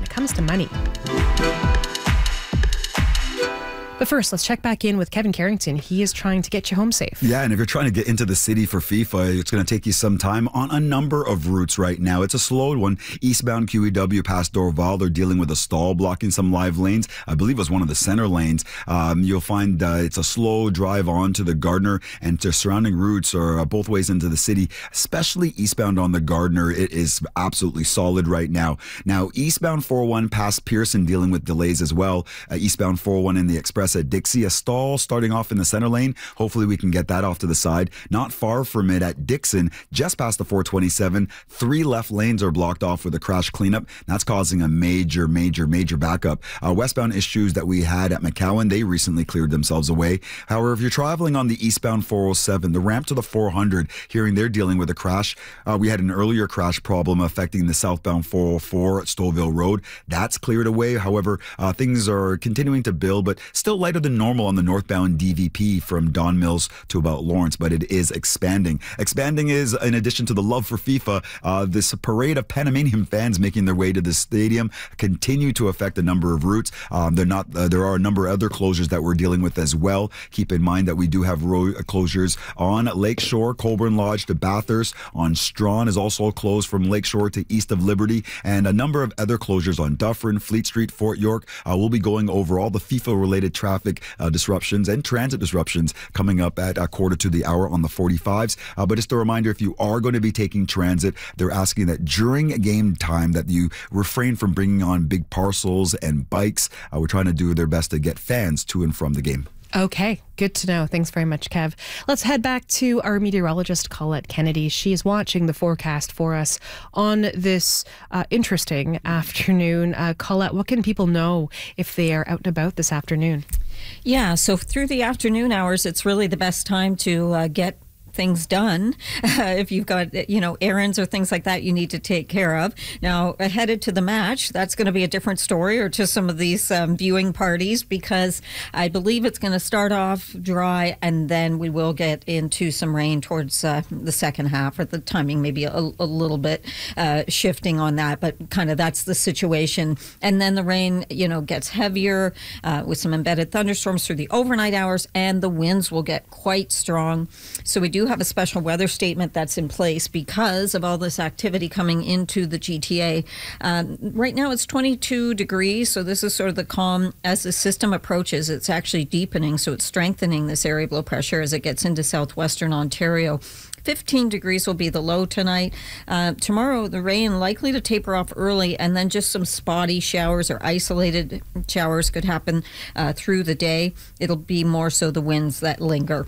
it comes to money. But first, let's check back in with Kevin Carrington. He is trying to get you home safe. Yeah, and if you're trying to get into the city for FIFA, it's going to take you some time on a number of routes right now. It's a slow one. Eastbound QEW past Dorval, they're dealing with a stall blocking some live lanes. I believe it was one of the center lanes. You'll find it's a slow drive on to the Gardner and to surrounding routes or both ways into the city, especially eastbound on the Gardner. It is absolutely solid right now. Now, eastbound 401 past Pearson dealing with delays as well. Eastbound 401 in the Express at Dixie, a stall starting off in the center lane. Hopefully we can get that off to the side. Not far from it at Dixon, just past the 427, 3 left lanes are blocked off with a crash cleanup. That's causing a major backup. Westbound issues that we had at McCowan, they recently cleared themselves away. However, if you're traveling on the eastbound 407, the ramp to the 400, hearing they're dealing with a crash. We had an earlier crash problem affecting the southbound 404 at Stouffville Road. That's cleared away. However, things are continuing to build, but still lighter than normal on the northbound DVP from Don Mills to about Lawrence, but it is expanding. Expanding is, in addition to the love for FIFA, this parade of Panamanian fans making their way to the stadium continue to affect a number of routes. There are a number of other closures that we're dealing with as well. Keep in mind that we do have road closures on Lakeshore, Colburn Lodge to Bathurst. On Strawn is also closed from Lakeshore to east of Liberty, and a number of other closures on Dufferin, Fleet Street, Fort York. We'll be going over all the FIFA-related traffic disruptions and transit disruptions coming up at a quarter to the hour on the 45s. But just a reminder, if you are going to be taking transit, they're asking that during game time that you refrain from bringing on big parcels and bikes. We're trying to do their best to get fans to and from the game. Okay, good to know. Thanks very much, Kev. Let's head back to our meteorologist, Colette Kennedy. She is watching the forecast for us on this interesting afternoon. Colette, what can people know if they are out and about this afternoon? Yeah, so through the afternoon hours, it's really the best time to get things done. If you've got, errands or things like that you need to take care of. Now, headed to the match, that's going to be a different story, or to some of these viewing parties, because I believe it's going to start off dry and then we will get into some rain towards the second half, or the timing maybe a little bit shifting on that, but kind of that's the situation. And then the rain, gets heavier with some embedded thunderstorms through the overnight hours, and the winds will get quite strong. So we do have a special weather statement that's in place because of all this activity coming into the GTA. Right now it's 22 degrees, so this is sort of the calm. As the system approaches, it's actually deepening, so it's strengthening this area of low pressure as it gets into southwestern Ontario. 15 degrees will be the low tonight. Tomorrow, the rain likely to taper off early, and then just some spotty showers or isolated showers could happen through the day. It'll be more so the winds that linger.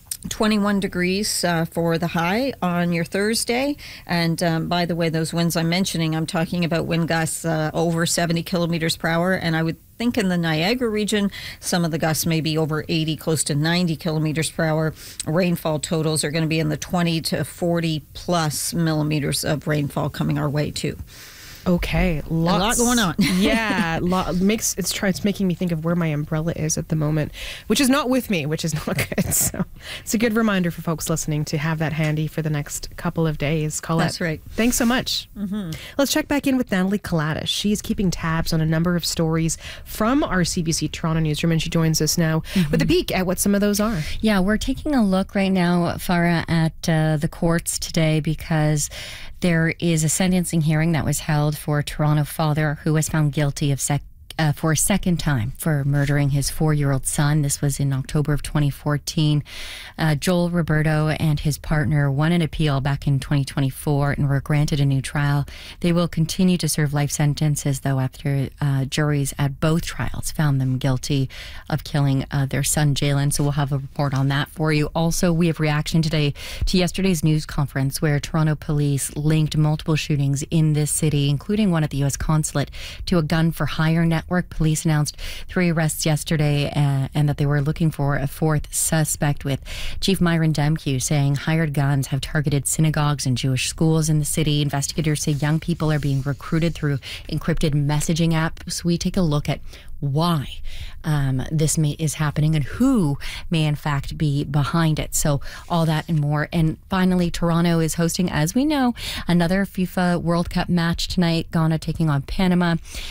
21 degrees for the high on your Thursday. And by the way, those winds I'm mentioning, I'm talking about wind gusts over 70 kilometers per hour. And I would think in the Niagara region, some of the gusts may be over 80, close to 90 kilometers per hour. Rainfall totals are going to be in the 20 to 40 plus millimeters of rainfall coming our way too. Okay, a lot going on. Yeah, it's making me think of where my umbrella is at the moment, which is not with me, which is not good. So it's a good reminder for folks listening to have that handy for the next couple of days. Colette, that's right. Thanks so much. Mm-hmm. Let's check back in with Natalie Kalatis. She's keeping tabs on a number of stories from our CBC Toronto newsroom, and she joins us now with a peek at what some of those are. Yeah, we're taking a look right now, Farah, at the courts today, because there is a sentencing hearing that was held for a Toronto father who was found guilty of for a second time for murdering his 4-year-old son. This was in October of 2014. Joel Roberto and his partner won an appeal back in 2024 and were granted a new trial. They will continue to serve life sentences, though, after juries at both trials found them guilty of killing their son, Jalen. So we'll have a report on that for you. Also, we have reaction today to yesterday's news conference where Toronto police linked multiple shootings in this city, including one at the U.S. consulate, to a gun for hire network. Police announced 3 arrests yesterday and that they were looking for a 4th suspect, with Chief Myron Demke saying hired guns have targeted synagogues and Jewish schools in the city. Investigators say young people are being recruited through encrypted messaging apps. We take a look at why this is happening and who may in fact be behind it. So all that and more. And finally, Toronto is hosting, as we know, another FIFA World Cup match tonight. Ghana taking on Panama.